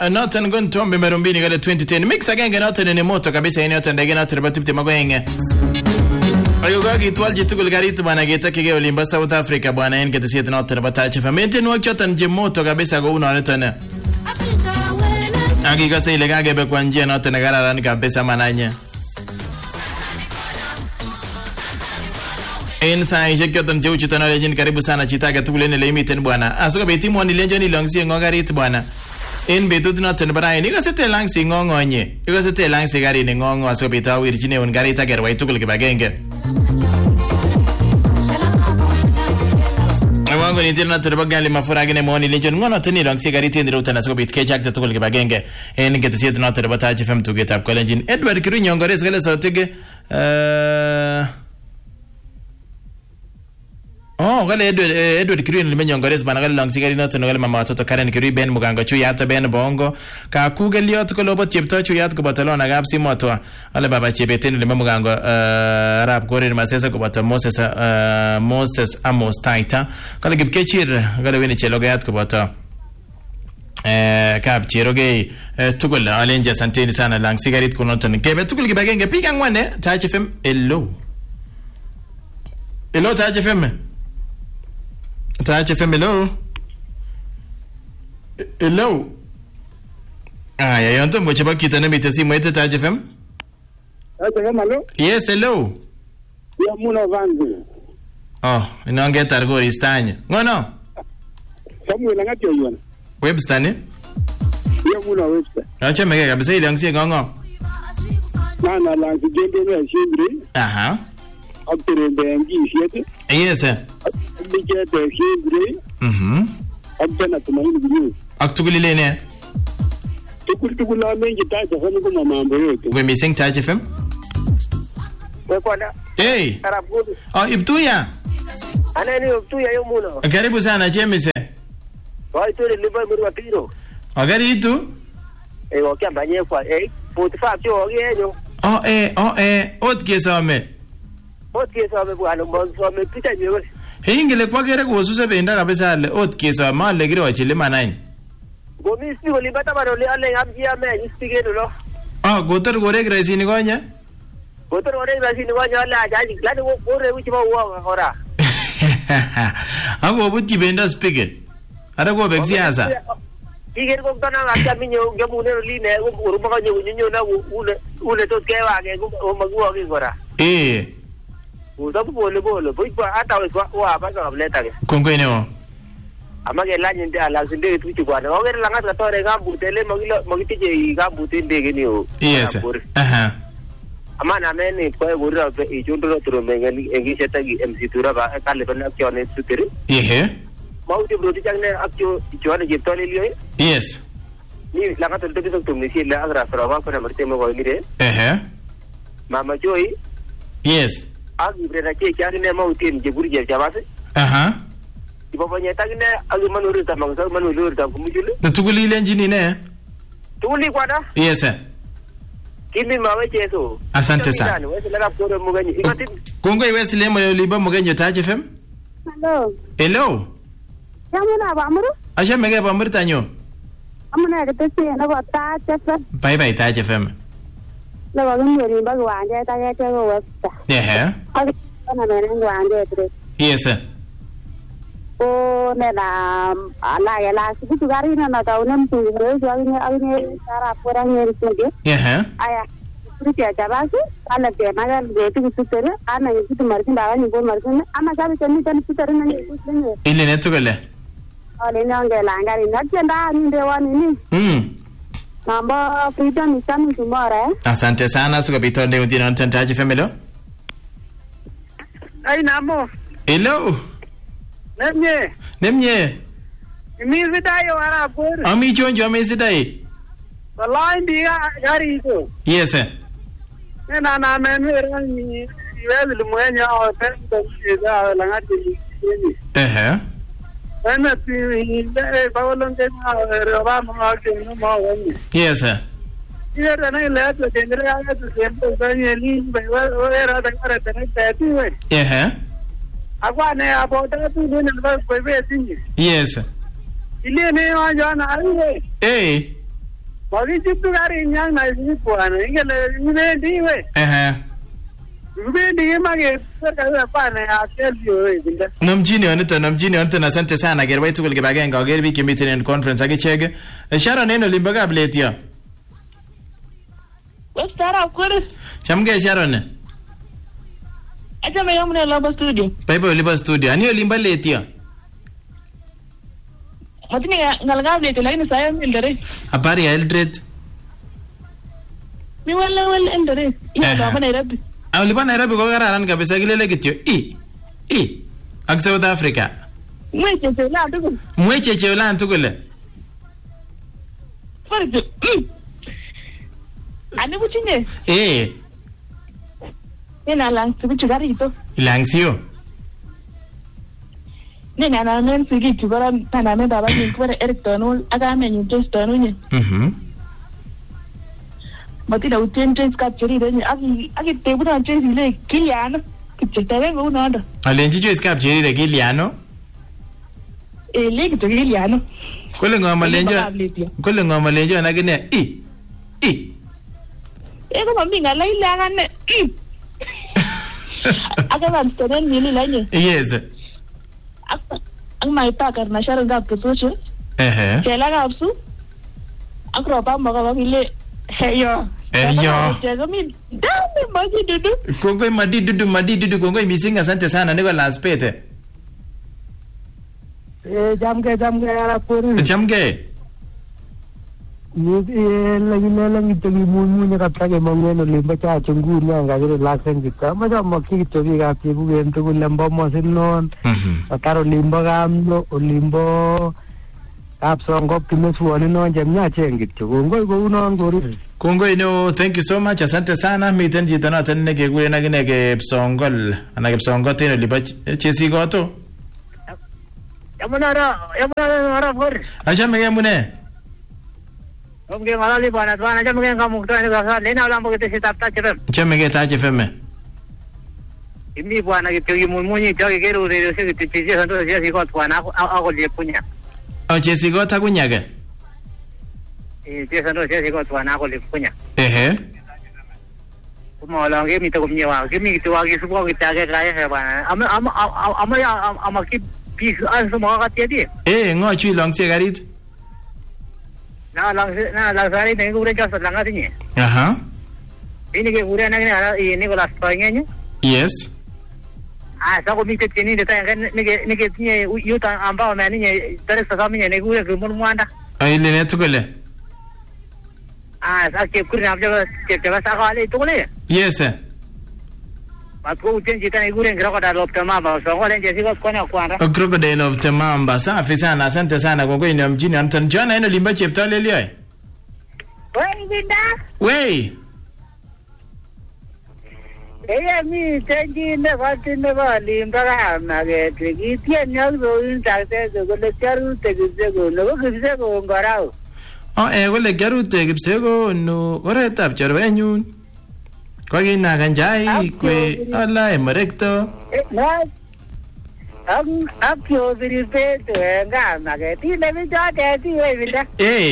noton gon tombe merumbini kale 2010 mix agenge noton ni moto kabisa yani noton ndege noton batipte magwenge. Ayo gagi twalji tugul garit bana getakige olimba South Africa bwana en ketesiet noton batache famente no chotan je moto kabisa go uno noton. Agi kase ile gage be kwa njia noton gararan kabisa mananye. Inside jekotan jeuchi tano jini karibu sana chitaga tugulene limiten bwana. Asuka betimu ani lenjoni longsi ngogarit bwana. In betut noton bara ni kasete langsi ngongonye. Ikasete langsi gari ni ngongo asuka beta wirchine un gari ta gerwai tugul kibagenge. Awango ni tena tubagali mafura gine moni lenjon ngono tani langsi gari tindiro tana asuka bit kechak tugul kibagenge. En ketesiet noton bata FM to get up kolenjin Edward Kirinyo ngores gale sotege gale Edward Kirin limenyo ngores bana gale langsi gari noto gale mama watoto Karen Kiri ben muganga chu yata ben bongo ka kugeliot ko lobo chepto chu yat ko Barcelona gapsi moto ale baba chebeten le muganga rap gorir masesa ko bata Moses Amos Taita kale gibkechir gale weni chelo yat ko bata kap chiroge tugul alenja santeni sana langsi gari ko noto kebe tugul gibagenge pika ngwane Touch FM hello Touch FM Touch FM, hello. Hello. Ya yonto mboche bakita na mitesi mwete Touch FM. Touch FM, hello. Yes, hello. Ya muna vangu. Inonge targo istanya. Ngono. Samuel ngati yona. Webster ne? Ya muna Webster. Acha mege kabisa ile ngisi ngongo. Nana langi gende ne shindri. Aha. Aktere bengi shete. Yes sir. Bige de shindri. Abana tumaini bidu. Aktugulile ne? Tukula mengi Touch FM ko mambo yote. We missing Touch FM? Wekwanda. Hey. Karabudu. Ibtuya. Anani Ibtuya yo muno. Karibu sana James. Wai tole liba muri watiro. Agari itu? Wakiambanye kwa 45 cho yenyo. Ot kesame. Bwana mwanzo amepita nyewe. Ingele kwa gere kuhusu benda kabisa ale ot kesa male gire wachile manai. Gomi si olibata barole ale amjia me ispige lo. Gotor gore gresi ni gonya. Gotor gore gresi ni gonya ala ajaji lani gore wichi ba uwa ora. Ako buti benda spige. Ada go bexi asa. Tigere ko tana akya minyo gemune line uruma ko nyunyo na ule to kewa ke ko magwa ke gora. Usabu bole boipa ata wa ba ka bleta ke kongo ino amage lanyi ndia la sinde tuchi kwa na ogere langa ka tore gambu tele magiti je gambu tinde ke ni o yes amana meni ko gurra pe ichundro turumengeni engi setagi MC tura ba kale bana kyone tutere mauti brodi jangne akyo ichwane je tole liyo yes ni langa tole to tumisi la agra sarawa ko na marte mo ko ni re mama joy yes agi brena ke kyari ne mautin je burje jabase ibabanya tagne agi manuri ta mangsa manuri ta kumujule tuguli lenjini ne tuguli kwada yes sir kimi mawe cheso asante sana kongo iwesile mo liba mugenyo Touch FM hello Yamuna bamuru asha mege bamuru tanyo amuna ketesi na ba Touch FM bye Touch FM la ba ngiri ba gwanje ta ya go Webster ana na ngwanje tre yes sir ne na ala ya la siku gari na ta unem tu re jo agni sara pura ngeri tuge aya Rupiah jabasi ala de nagal de tu tere ana yitu martin dawa ni bol martin ama sabe tani tu tere na ni kusene ile ne tugale ale ngela ngari na tenda ni de wani ni Namba freedom isami tumara asante sana suka bitonde undina Touch FM lo ai namo hello nemye mi zidayo ara por ami chonjo mi zidai wallahi ndiga gari ko yes sir na men ni wewe mwenye au pendo za langati ana ti bawalonge roba mo ke no mo wani yes sir ira na ile to tendre ya to sempo bani ni era da kare tene tati we agwa ne abota tu ni na ko be singi yes ile ne wa jana ai Makichiptu karit nyang naisit bwana. Ingele nibendi we. Nibendi mage serikali pana ya Chelsea we. Namjini onito asante sana gerwai tugul kibagenge oger biik chemiten en conference akichege. Sharon en olimbo Bletia. Westara kweli. Chamge Sharon. Acha mimi mna lomba studio. Baibo olimbo studio. Ani olimbo Letia. Matini ngalga Letia lakini saya Eldoret. Habari ya Eldoret. Mi wala Eldoret. Ina kama Nairobi. Ulipo Nairobi kwa kararan kabisa kilele kityo. Ak South Africa. Mwecheche ulan tugul. Farjo. Ani kuchinye? Nina lang sibichu garito. Langsio. Nina na men sigi chugara taname baba ni kwa Eric Tonul aga menyu test tonunye. Matila utente skapcheri renye aki tebu na chezi le Kiliano kitete uno ndo. Alenji jo skapcheri le Kiliano. Le Kiliano. Kole ngoma lenjo na gine Ego mami ngala ile ngane. Aga van stonen nili lanye. Yes. Ang mai pakar na sharon gap puso. Kela gapsu. Akropa magawa bile Heyo. Dami madidudu. Kongoi madidudu kongoi missing asante sana niko last pete. Jamge ara pori. Jamge. Ni lang ito gimunyo kapag mangeno limba cha chungu nyanga gere laksen kita. Maja makito gi gapi bu ento limba mo sinon. Akaro limba gamno limbo Kapsongo kimeswani no jamnya chengit kongoi ko unon gori. Kongoi no, thank you so much. Asante sana. Miten jito na tenne ke gure na gine ke Psongol. Ana ke Psongol teno liba chesi goto. Yamuna for. Acha mege mune. Omge malali bana bana acha mege kamukta ne gasa lena lambo ke te tapta chepem. Acha mege ta chefeme. Imi bana ke tegi munyi joge ke ru re se ke chesi santo se ko bana ako le punya. Chesi gota kunyage. Chesa no chesi ko bana ako le punya. Kuma la ke mi to kumnyewa ke mi to wa ke supo ke ta ke kaya bana. Ama ki pis an so ma ka tiedi. Ngo chui long se garit. Na sari ne gure ja sa langa tinye. Ini ke gure na ini ko las paengenyo. Yes. Sa ko mi te tieni de ta ne ke tinye yuta amba ma ni tare sa mi ne gure ke mun mwanda. Ile ne tukole. Sa ke kuri na bja ke te sa ka ale tukole. Yes. Matko uten jita ne gure ngro ka lop tama ba so ko len je siko kona kwanda. Crocodile of Temamba. Safi sana, asante sana kwa kweli mjini Anton Jana eno limba cheptale leo. Wei binda. Wei. Mi tenji ne fatine ba limba ga mage tegi tien nyal go in takte go le charu te go no go ngarao. Wale garu te gipsego no oretab charwenyun. Kwa gina ganjai kwe ala emerekto. Apyo viripeto nga mage ti le mi jate ti we binda.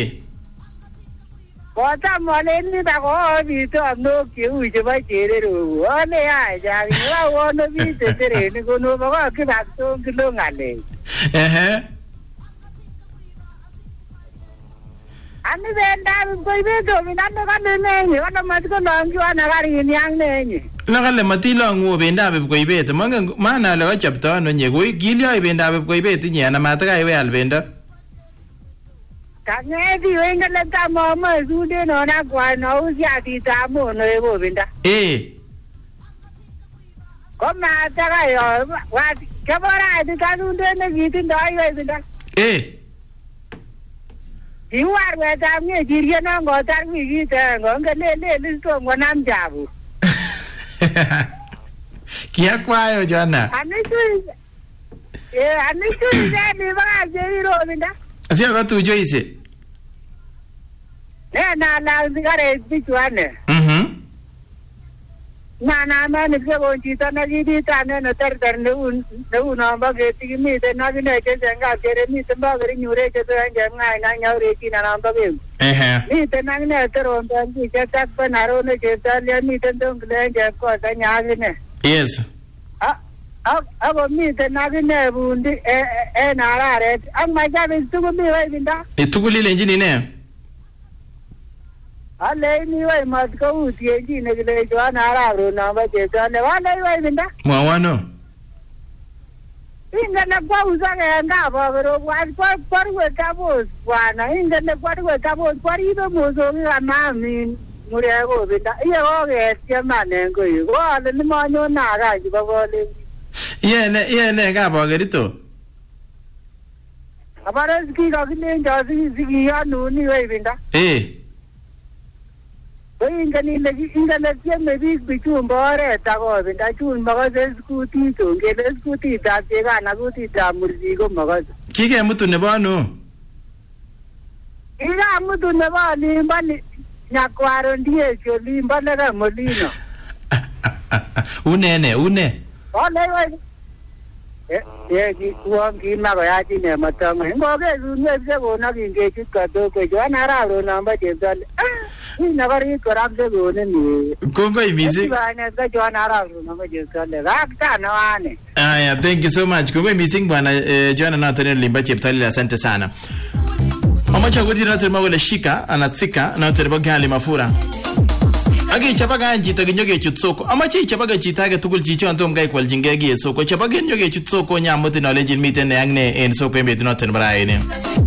Kota moleni ta ko bi to no ki u je ba chere ro. Ole ya ja ni wa wono bi te tere ni ko no ba ki ba to ki lo ngale. Ani benda ko be do mi nan ka ne ni wa ma ko no ngi wa na gari ni ang ne ni. La gale matilo ngo benda be ko ibet mana le chapta no nye go gilio benda be ko ibet nya na mata ga iwe albenda. Kanye di wenga le ta mo su de no na kwa no ya di ta mo no e bo benda. Ko ma ta ga yo wa ke bora di ka nu de ne gi tin dai we benda. Iwar we ta mi jirye no ngo tar mi gi ta ngo le to ngo nam jabu. Kia kwayo Joanna. Anisu ya ni ba je ro benda. Asio ka tu Joyce. Na zigare bichwane. Na mene ko chito nakibitane no terter neu namba keti miten nakine chesenga kere miten bageri nyure cheto anje ngai na nyaure kina namba ke miten nakine teron banji chetak banaro ne chetalia miten dongle anje ko tanyagine yes ako miten nakine bundi narare ang majabe tugumi wai binda tuguli injini ne ale ni wai mat ko utie ji ne gele jwana araro na ba je tane wala wai binda mwawano inga na kwa uzaga nga ba bero kwa we kabos bwana inga na kwa kabos kwa ibe mozo ga mami muri go binda iye go ge tiama nengo yo wala ni manyo na ga ji ba bole ye ga ba gerito abara ski ga kine jazi ya no ni wai binda inga ni inga na tiame big bichumbore tago binda chun magaze skuti to ngele skuti ta tega na skuti ta murji go magaze kike mutu ne banu iga mutu ne bani mbani nyakwaro ndie choli mbana ga molino une ole wai ki kuangi na ga yaji ne matama ngoge zunwe zego na kinge chikato ko jana raro namba jendale na bari korab zego ne ni kongo imizi bana ga jana raro namba jendale rakta na wane aya thank you so much kongo imizi bwana Joana na tena limba cheptali asante sana amacha gudi na tena wala shika anatsika na tena gali mafura agi chapaga njita ginyoge chutsoko amachi chapaga chitage tugul chicho antom gai kwal jingegi soko chapaga nyoge chutsoko nyamote knowledge miten yangne en soko embe tunoten braine